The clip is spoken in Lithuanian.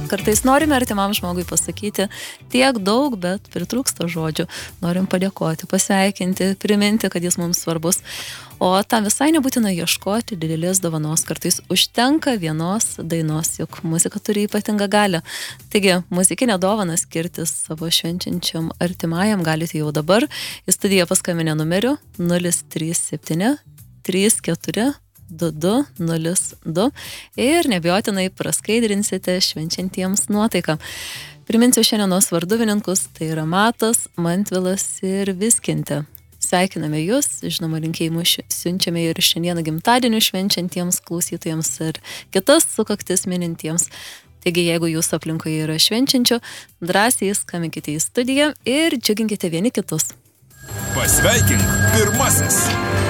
Kartais norime artimam žmogui pasakyti tiek daug, bet pritrūksta žodžių. Norim padėkoti, pasveikinti, priminti, kad jis mums svarbus. O tam visai nebūtina ieškoti didelės dovanos. Kartais užtenka vienos dainos, juk muzika turi ypatingą galią. Taigi, muzikinę dovaną skirti savo švenčiančiam artimajam galite jau dabar. Į studiją paskambinę numeriu 037 34 2202 ir nebijotinai praskaidrinsite švenčiantiems nuotaiką. Priminsiu šiandienos varduvininkus, tai yra Matas, Mantvilas ir Viskintė. Sveikiname jūs, žinoma, linkėjimų siunčiame ir šiandieną gimtadienių švenčiantiems klausytojams ir kitas sukaktis minintiems. Taigi, jeigu jūsų aplinkoje yra švenčiančių, drąsiai skambinkite į studiją ir džiuginkite vieni kitus. Pasveikink pirmasis.